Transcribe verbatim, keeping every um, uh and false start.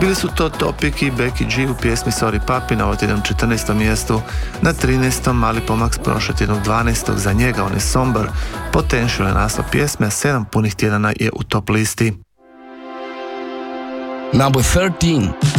Bili su to Topic i Becky G u pjesmi Sorry Papi na ovotjednom četrnaestom mjestu, na trinaestom mali pomak s prošlotjednog dvanaestog za njega, on je Somber, Potential je naslov pjesme, a sedam punih tjedana je u top listi. Number thirteen.